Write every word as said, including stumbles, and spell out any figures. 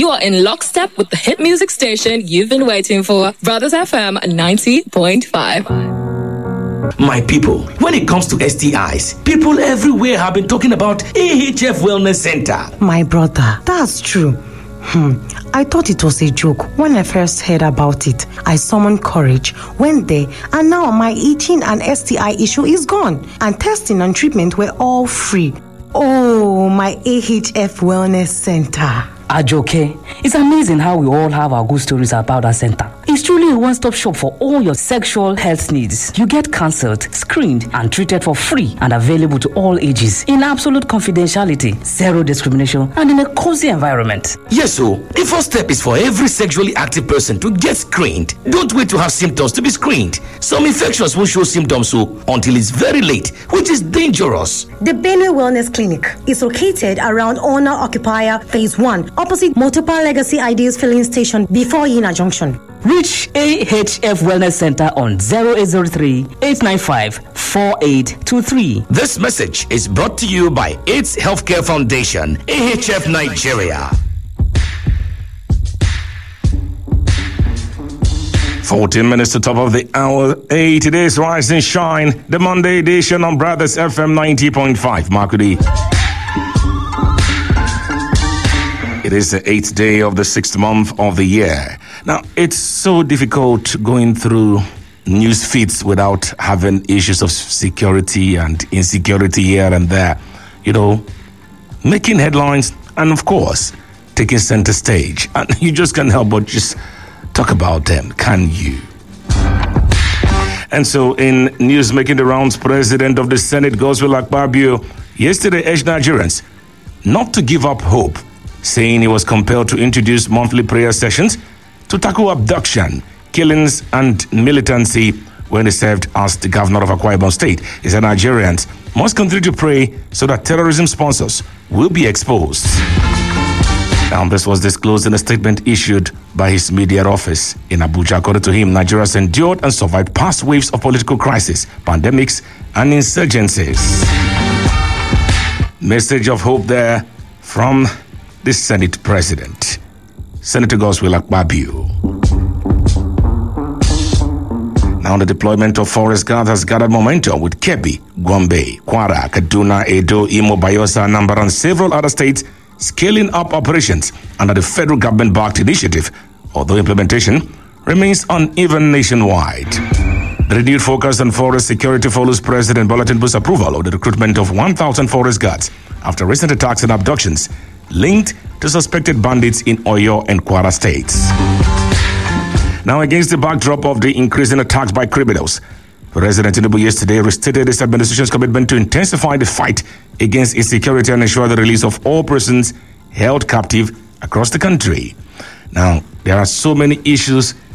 You are in lockstep with the hit music station you've been waiting for. Brothers F M ninety point five. My people, when it comes to S T Is, people everywhere have been talking about A H F Wellness Center. My brother, that's true. Hmm. I thought it was a joke when I first heard about it. I summoned courage, went there, and now my itching and S T I issue is gone. And testing and treatment were all free. Oh, my A H F Wellness Center. Ajoke, it's amazing how we all have our good stories about our center. It's truly a one-stop shop for all your sexual health needs. You get counseled, screened, and treated for free and available to all ages in absolute confidentiality, zero discrimination, and in a cozy environment. Yes, so the first step is for every sexually active person to get screened. Don't wait to have symptoms to be screened. Some infections will show symptoms so until it's very late, which is dangerous. The Benue Wellness Clinic is located around Owner Occupier Phase one, opposite Motopa Legacy Ideas Filling Station before Yina Junction. Reach A H F Wellness Center on zero eight zero three, eight nine five, four eight two three. This message is brought to you by AIDS Healthcare Foundation, A H F Nigeria. fourteen minutes to top of the hour. Hey, today's Rise and Shine, the Monday edition on Brothers F M ninety point five. Makudi. It is the eighth day of the sixth month of the year. Now, it's so difficult going through news feeds without having issues of security and insecurity here and there. You know, making headlines and, of course, taking center stage. And you just can't help but just talk about them, can you? And so, in news making the rounds, President of the Senate, Godswill Akpabio, yesterday urged Nigerians not to give up hope, saying he was compelled to introduce monthly prayer sessions to tackle abduction, killings, and militancy when he served as the governor of Akwa Ibom State. He said Nigerians must continue to pray so that terrorism sponsors will be exposed. Now, this was disclosed in a statement issued by his media office in Abuja. According to him, Nigeria has endured and survived past waves of political crisis, pandemics, and insurgencies. Message of hope there from the Senate President, Senator Godswill Akpabio. Now the deployment of forest guards has gathered momentum with Kebbi, Gombe, Kwara, Kaduna, Edo, Imo, Bayelsa, Anambra, and several other states scaling up operations under the federal government-backed initiative, although implementation remains uneven nationwide. The renewed focus on forest security follows President Bola Tinubu's approval of the recruitment of one thousand forest guards after recent attacks and abductions linked to suspected bandits in Oyo and Kwara states. Now, against the backdrop of the increasing attacks by criminals, President Tinubu yesterday restated his administration's commitment to intensify the fight against insecurity and ensure the release of all persons held captive across the country. Now, there are so many issues